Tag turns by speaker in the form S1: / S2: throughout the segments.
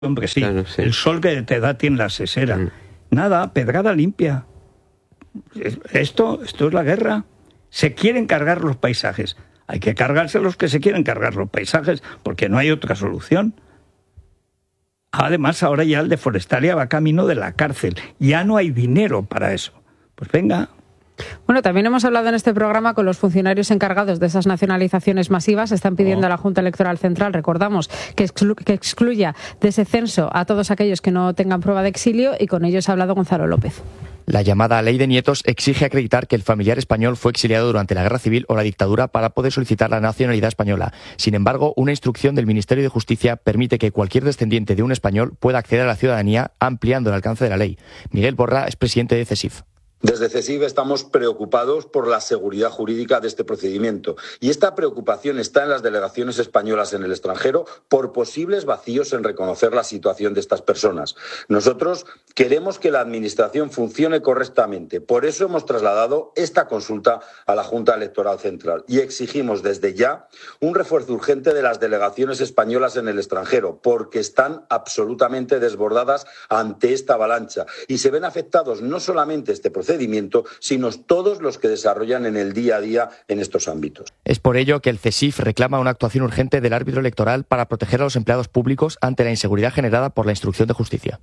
S1: Hombre, sí.
S2: Claro, sí.
S1: El sol que te da tiene la sesera. Nada, pedrada limpia. Esto es la guerra. Se quieren cargar los paisajes. Hay que cargarse los que se quieren cargar los paisajes, porque no hay otra solución. Además, ahora ya el de Forestalia va camino de la cárcel. Ya no hay dinero para eso. Pues venga.
S3: Bueno, también hemos hablado en este programa con los funcionarios encargados de esas nacionalizaciones masivas. Están pidiendo a la Junta Electoral Central, recordamos, que excluya de ese censo a todos aquellos que no tengan prueba de exilio, y con ellos ha hablado Gonzalo López.
S4: La llamada Ley de Nietos exige acreditar que el familiar español fue exiliado durante la Guerra Civil o la dictadura para poder solicitar la nacionalidad española. Sin embargo, una instrucción del Ministerio de Justicia permite que cualquier descendiente de un español pueda acceder a la ciudadanía, ampliando el alcance de la ley. Miguel Borra es presidente de CESIF.
S5: Desde CESIF estamos preocupados por la seguridad jurídica de este procedimiento, y esta preocupación está en las delegaciones españolas en el extranjero por posibles vacíos en reconocer la situación de estas personas. Nosotros queremos que la Administración funcione correctamente, por eso hemos trasladado esta consulta a la Junta Electoral Central y exigimos desde ya un refuerzo urgente de las delegaciones españolas en el extranjero, porque están absolutamente desbordadas ante esta avalancha y se ven afectados no solamente este procedimiento, sino todos los que desarrollan en el día a día en estos ámbitos.
S4: Es por ello que el CESIF reclama una actuación urgente del árbitro electoral para proteger a los empleados públicos ante la inseguridad generada por la instrucción de justicia.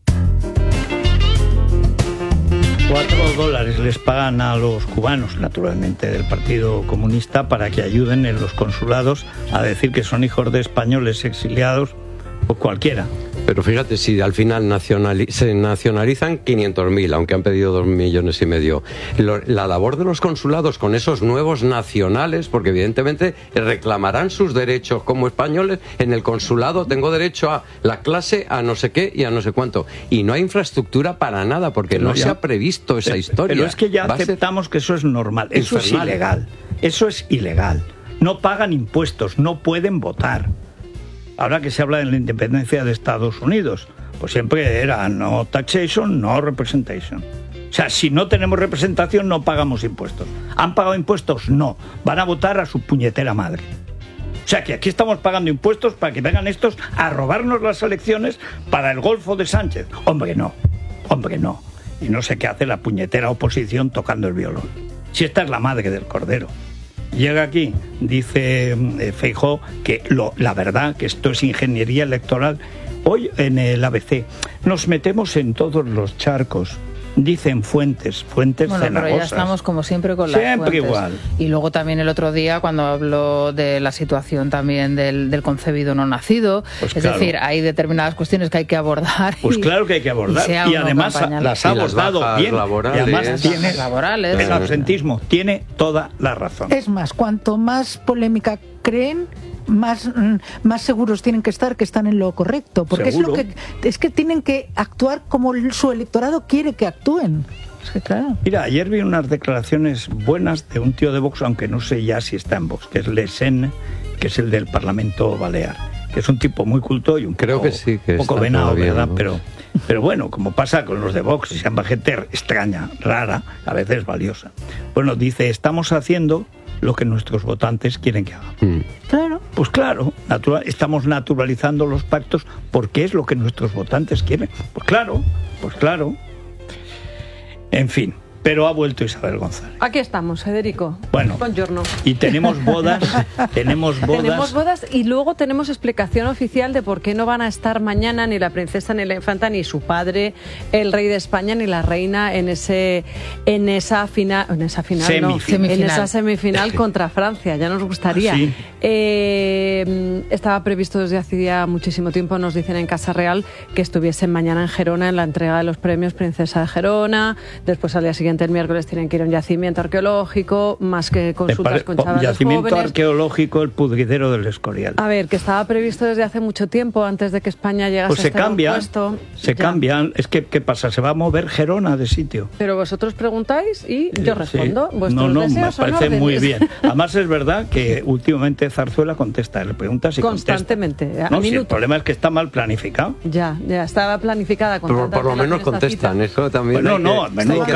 S1: $4 les pagan a los cubanos, naturalmente, del Partido Comunista, para que ayuden en los consulados a decir que son hijos de españoles exiliados o cualquiera.
S2: Pero fíjate, si al final se nacionalizan 500.000, aunque han pedido 2,5 millones. La labor de los consulados con esos nuevos nacionales, porque evidentemente reclamarán sus derechos como españoles. En el consulado tengo derecho a la clase, a no sé qué y a no sé cuánto. Y no hay infraestructura para nada, porque no se ha previsto esa historia.
S1: Pero es que ya aceptamos que eso es normal. Eso es ilegal. Eso es ilegal. No pagan impuestos, no pueden votar. Ahora que se habla de la independencia de Estados Unidos, pues siempre era no taxation, no representation. O sea, si no tenemos representación, no pagamos impuestos. ¿Han pagado impuestos? No. Van a votar a su puñetera madre. O sea, que aquí estamos pagando impuestos para que vengan estos a robarnos las elecciones para el golfo de Sánchez. Hombre, no. Hombre, no. Y no sé qué hace la puñetera oposición tocando el violón. Si esta es la madre del cordero. Llega aquí, dice Feijóo que la verdad, que esto es ingeniería electoral. Hoy en el ABC nos metemos en todos los charcos. Dicen fuentes
S6: bueno,
S1: cenagosas.
S6: Pero ya estamos como siempre con las
S1: siempre
S6: fuentes.
S1: Igual.
S6: Y luego también el otro día cuando habló de la situación también del concebido no nacido,
S1: pues
S6: es decir, hay determinadas cuestiones que hay que abordar.
S1: Pues claro que hay que abordar. Y además las ha abordado bien.
S2: Laborales.
S1: Y además tiene
S6: laborales.
S1: El absentismo tiene toda la razón.
S7: Es más, cuanto más polémica creen, más seguros tienen que estar que están en lo correcto, porque
S1: ¿Seguro?
S7: es que tienen que actuar como su electorado quiere que actúen. Es que claro.
S1: Mira, ayer vi unas declaraciones buenas de un tío de Vox, aunque no sé ya si está en Vox, que es Le Sen, que es el del Parlamento Balear, que es un tipo muy culto y un
S2: Creo
S1: poco,
S2: que sí, que
S1: poco
S2: está
S1: venado, ¿verdad?
S2: ¿no?
S1: Pero bueno, como pasa con los de Vox, se llama gente extraña, rara, a veces valiosa. Bueno, dice, estamos haciendo lo que nuestros votantes quieren que hagan.
S7: Claro.
S1: Pues claro, estamos naturalizando los pactos porque es lo que nuestros votantes quieren. Pues claro. En fin, pero ha vuelto Isabel González.
S8: Aquí estamos, Federico.
S1: Bueno,
S8: buongiorno.
S1: Y tenemos bodas. Tenemos
S8: bodas y luego tenemos explicación oficial de por qué no van a estar mañana ni la princesa ni la infanta ni su padre, el rey de España, ni la reina en esa semifinal contra Francia. Ya nos gustaría.
S1: ¿Sí?
S8: Estaba previsto desde hacía muchísimo tiempo, nos dicen en Casa Real, que estuviesen mañana en Gerona en la entrega de los premios Princesa de Gerona. Después al día siguiente, el miércoles, tienen que ir a un yacimiento arqueológico, más que consultas con chavales
S1: yacimiento
S8: jóvenes.
S1: Arqueológico, el pudridero del Escorial.
S8: A ver, que estaba previsto desde hace mucho tiempo, antes de que España llegase
S1: pues
S8: a este puesto.
S1: Se cambian. Es que, ¿qué pasa? Se va a mover Gerona de sitio.
S8: Pero vosotros preguntáis y yo respondo.
S1: Sí.
S8: Vuestros deseos
S1: me parece
S8: son
S1: muy bien. Además es verdad que últimamente Zarzuela contesta, le preguntas y
S8: constantemente,
S1: contesta. No, si el problema es que está mal planificado.
S8: Ya estaba planificada con
S2: por lo menos contestan, eso también.
S1: Bueno, no, al menos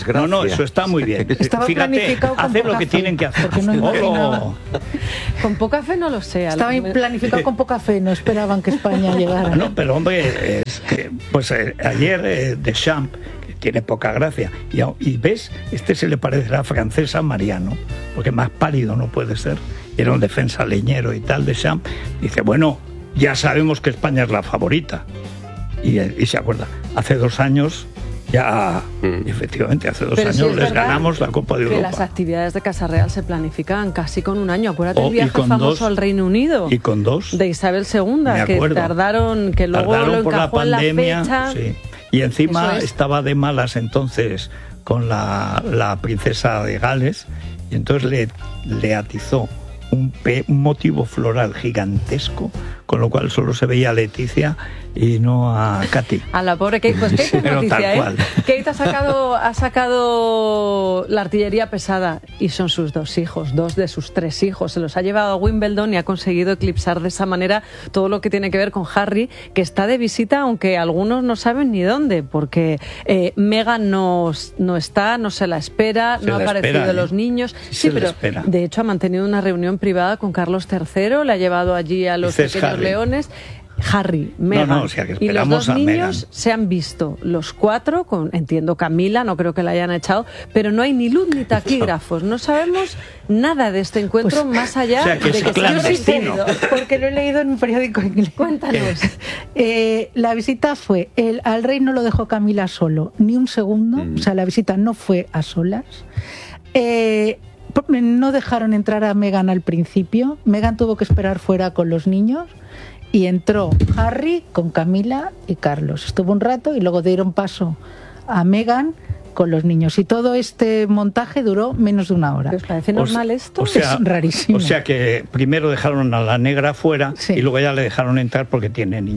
S2: desgracia.
S1: No, eso está muy bien.
S7: Estaba
S1: Fíjate,
S7: planificado con
S1: hacen lo
S7: poca
S1: que
S7: fe,
S1: tienen que hacer.
S7: porque no imaginaba.
S8: Con poca fe no lo sé.
S7: Estaba planificado con poca fe, no esperaban que España llegara.
S1: No, pero hombre, ayer Deschamps, que tiene poca gracia, y ves, se le parecerá francés a Mariano, porque más pálido no puede ser. Era un defensa leñero y tal, Deschamps. Dice, bueno, ya sabemos que España es la favorita. Y se acuerda, hace 2 años... Ya, efectivamente, hace 2 años les ganamos la Copa de Europa.
S8: Que las actividades de Casa Real se planifican casi con 1 año. Acuérdate el viaje famoso al Reino Unido.
S1: Y con 2.
S8: De Isabel II, que tardaron, que luego lo encajó
S1: por la pandemia,
S8: en la fecha.
S1: Sí. Y encima estaba de malas entonces con la princesa de Gales, y entonces le atizó un motivo floral gigantesco, con lo cual solo se veía a Leticia y no a Katy.
S8: A la pobre Kate, pues Kate es noticia,
S1: cual.
S8: Kate ha sacado la artillería pesada y son sus 2 hijos, 2 de sus 3 hijos. Se los ha llevado a Wimbledon y ha conseguido eclipsar de esa manera todo lo que tiene que ver con Harry, que está de visita, aunque algunos no saben ni dónde, porque Meghan no está, no se la espera, no ha aparecido los niños. Sí, pero de hecho ha mantenido una reunión privada con Carlos III, le ha llevado allí a los pequeños
S1: Harry.
S8: Leones. Harry, Meghan y los 2 niños
S1: Meghan.
S8: Se han visto los 4, entiendo Camila, no creo que la hayan echado, pero no hay ni luz ni taquígrafos, no sabemos nada de este encuentro más allá
S1: de que
S8: es
S1: clandestino.
S7: Porque lo he leído en un periódico inglés.
S8: Cuéntanos.
S7: La visita fue, al rey no lo dejó Camila solo, ni un segundo, o sea, la visita no fue a solas. No dejaron entrar a Meghan al principio, Meghan tuvo que esperar fuera con los niños. Y entró Harry con Camila y Carlos. Estuvo un rato y luego dieron paso a Meghan con los niños. Y todo este montaje duró menos de 1 hora.
S8: ¿Os parece normal esto?
S7: Es rarísimo.
S1: O sea que primero dejaron a la negra fuera y luego ya le dejaron entrar porque tiene niños.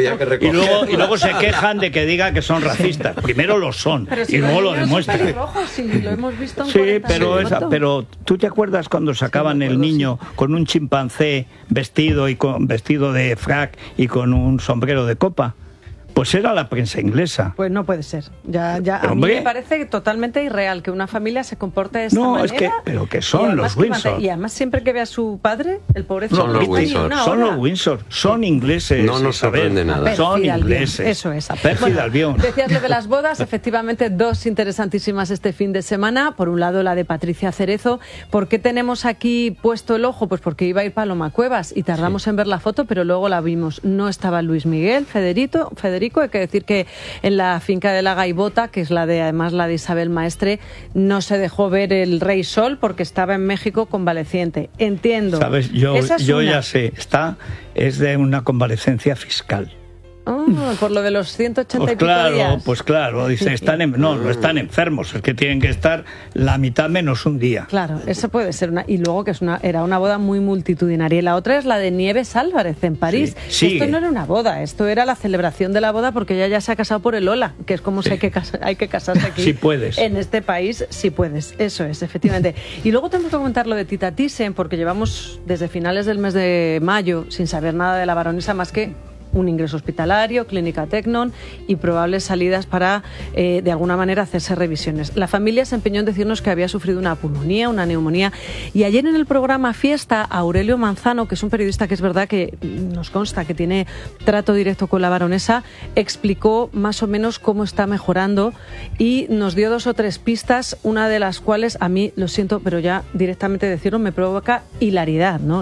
S1: Y luego se quejan de que diga que son racistas. Primero lo son y luego lo demuestran.
S8: Sí, lo hemos visto en
S1: sí, pero ¿tú te acuerdas cuando sacaban el niño con un chimpancé vestido de frac y con un sombrero de copa? Pues era la prensa inglesa.
S8: Pues no puede ser. A mí me parece totalmente irreal que una familia se comporte de esta manera.
S1: Pero que son los Windsor.
S8: Y además siempre que ve a su padre, el pobrecito.
S2: Son los Windsor.
S1: Son los Windsor. Son ingleses.
S2: No nos sorprende nada.
S1: Son ingleses.
S8: Eso es.
S1: Pérfida Albión.
S8: Decías lo de las bodas, efectivamente 2 interesantísimas este fin de semana. Por un lado la de Patricia Cerezo. ¿Por qué tenemos aquí puesto el ojo? Pues porque iba a ir Paloma Cuevas y tardamos en ver la foto, pero luego la vimos. No estaba Luis Miguel, Federico, hay que decir que en la finca de la Gaivota, que es además la de Isabel Maestre, no se dejó ver el Rey Sol porque estaba en México convaleciente. Entiendo.
S1: Sabes, yo ya sé, es de una convalecencia fiscal.
S8: Por lo de los 180 días.
S1: Pues claro, dice, no están enfermos, es que tienen que estar la mitad menos un día.
S8: Claro, eso puede ser y luego que era una boda muy multitudinaria. Y la otra es la de Nieves Álvarez en París.
S1: Sí.
S8: Esto no era una boda, esto era la celebración de la boda porque ella ya se ha casado por el Ola, que es como si hay que casarse aquí.
S1: Sí puedes.
S8: En este país sí puedes, eso es, efectivamente. Y luego tenemos que comentar lo de Tita Thyssen, porque llevamos desde finales del mes de mayo sin saber nada de la baronesa más que un ingreso hospitalario, clínica Tecnon y probables salidas para, de alguna manera, hacerse revisiones. La familia se empeñó en decirnos que había sufrido una pulmonía, una neumonía, y ayer en el programa Fiesta, Aurelio Manzano, que es un periodista que es verdad que nos consta que tiene trato directo con la baronesa, explicó más o menos cómo está mejorando y nos dio 2 o 3 pistas, una de las cuales a mí, lo siento, pero ya directamente decirlo me provoca hilaridad, ¿no?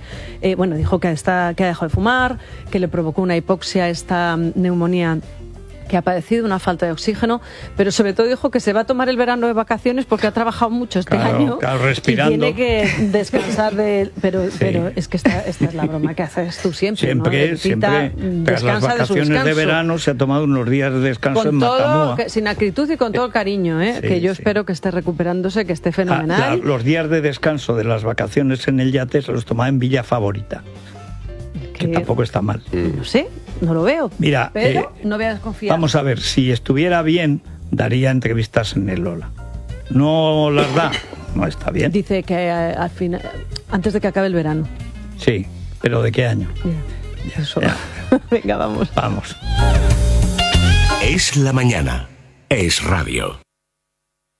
S8: Dijo que ha dejado de fumar, que le provocó una hipoxia, esta neumonía que ha padecido, una falta de oxígeno, pero sobre todo dijo que se va a tomar el verano de vacaciones porque ha trabajado mucho este año
S1: respirando.
S8: Y tiene que descansar pero es que esta es la broma que haces tú siempre, ¿no?
S1: Siempre tras las vacaciones de verano se ha tomado unos días de descanso en Matamua.
S8: Sin acritud y con todo el cariño, que yo espero que esté recuperándose, que esté fenomenal.
S1: Los días de descanso de las vacaciones en el yate se los tomaba en Villa Favorita. Que tampoco está mal.
S8: No sé, no lo veo.
S1: Mira,
S8: pero no voy a desconfiar.
S1: Vamos a ver, si estuviera bien, daría entrevistas en el Lola. No las da, no está bien.
S8: Dice que al final, antes de que acabe el verano.
S1: Sí, pero ¿de qué año?
S8: Ya. Venga, vamos.
S9: Es la mañana. Es radio.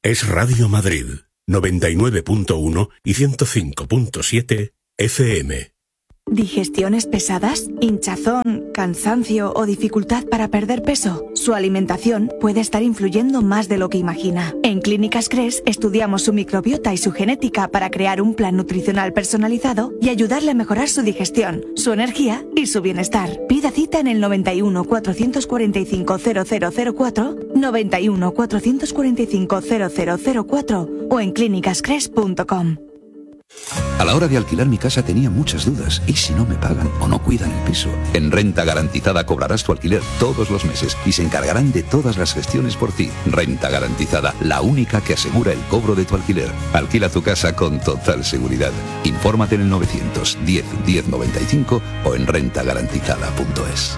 S9: Es Radio Madrid, 99.1 y 105.7 FM.
S10: ¿Digestiones pesadas? ¿Hinchazón, cansancio o dificultad para perder peso? Su alimentación puede estar influyendo más de lo que imagina. En Clínicas Cres estudiamos su microbiota y su genética para crear un plan nutricional personalizado y ayudarle a mejorar su digestión, su energía y su bienestar. Pida cita en el 91 445 0004, 91 445 0004 o en clínicascres.com.
S11: A la hora de alquilar mi casa tenía muchas dudas. ¿Y si no me pagan o no cuidan el piso? En Renta Garantizada cobrarás tu alquiler todos los meses y se encargarán de todas las gestiones por ti. Renta Garantizada, la única que asegura el cobro de tu alquiler. Alquila tu casa con total seguridad. Infórmate en el 910 1095 o en rentagarantizada.es.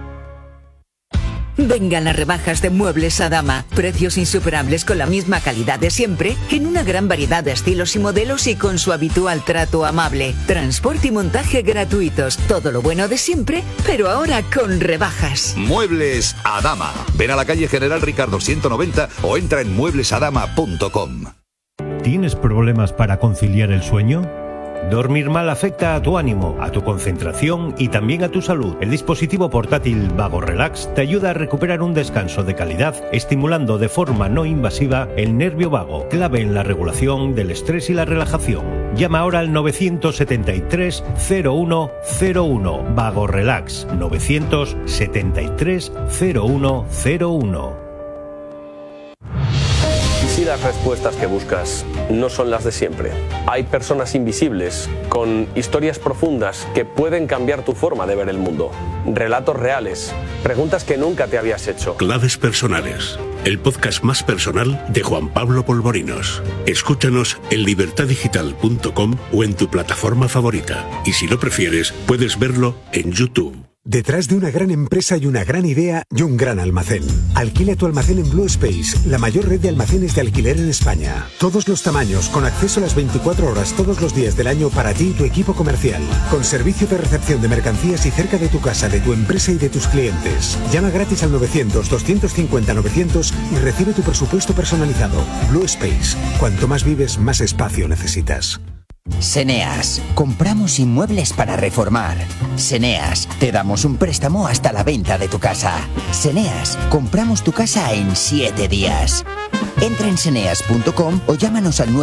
S12: Vengan las rebajas de Muebles Adama. Precios insuperables con la misma calidad de siempre, en una gran variedad de estilos y modelos y con su habitual trato amable. Transporte y montaje gratuitos. Todo lo bueno de siempre, pero ahora con rebajas.
S13: Muebles Adama. Ven a la calle General Ricardo 190 o entra en mueblesadama.com.
S14: ¿Tienes problemas para conciliar el sueño? Dormir mal afecta a tu ánimo, a tu concentración y también a tu salud. El dispositivo portátil Vago Relax te ayuda a recuperar un descanso de calidad, estimulando de forma no invasiva el nervio vago, clave en la regulación del estrés y la relajación. Llama ahora al 973 0101. Vago Relax 973 0101.
S15: Si las respuestas que buscas no son las de siempre, hay personas invisibles con historias profundas que pueden cambiar tu forma de ver el mundo. Relatos reales, preguntas que nunca te habías hecho.
S9: Claves personales, el podcast más personal de Juan Pablo Polvorinos. Escúchanos en libertadigital.com o en tu plataforma favorita. Y si lo prefieres, puedes verlo en YouTube.
S16: Detrás de una gran empresa hay una gran idea y un gran almacén. Alquila tu almacén en Blue Space, la mayor red de almacenes de alquiler en España. Todos los tamaños, con acceso a las 24 horas todos los días del año para ti y tu equipo comercial. Con servicio de recepción de mercancías y cerca de tu casa, de tu empresa y de tus clientes. Llama gratis al 900-250-900 y recibe tu presupuesto personalizado. Blue Space. Cuanto más vives, más espacio necesitas.
S17: Seneas, compramos inmuebles para reformar. Seneas, te damos un préstamo hasta la venta de tu casa. Seneas, compramos tu casa en 7 días. Entra en seneas.com o llámanos al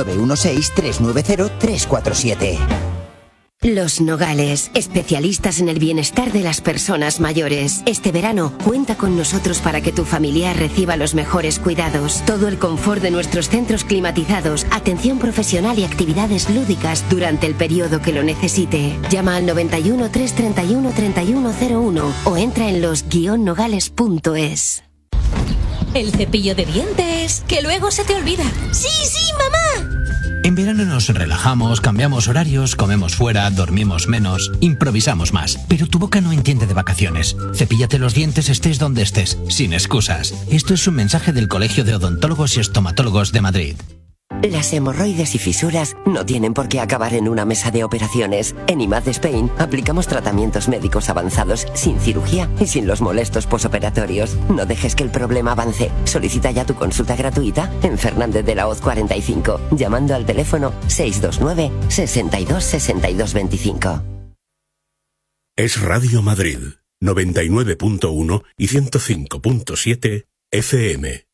S17: 916-390-347.
S18: Los Nogales, especialistas en el bienestar de las personas mayores. Este verano, cuenta con nosotros para que tu familiar reciba los mejores cuidados. Todo el confort de nuestros centros climatizados, atención profesional y actividades lúdicas durante el periodo que lo necesite. Llama al 91 331 3101 o entra en los-nogales.es.
S19: El cepillo de dientes, que luego se te olvida. ¡Sí, sí, mamá!
S20: En verano nos relajamos, cambiamos horarios, comemos fuera, dormimos menos, improvisamos más. Pero tu boca no entiende de vacaciones. Cepíllate los dientes estés donde estés, sin excusas. Esto es un mensaje del Colegio de Odontólogos y Estomatólogos de Madrid.
S18: Las hemorroides y fisuras no tienen por qué acabar en una mesa de operaciones. En IMAD Spain aplicamos tratamientos médicos avanzados sin cirugía y sin los molestos posoperatorios. No dejes que el problema avance. Solicita ya tu consulta gratuita en Fernández de la Hoz 45, llamando al teléfono 629 62 62 25.
S9: Es Radio Madrid, 99.1 y 105.7 FM.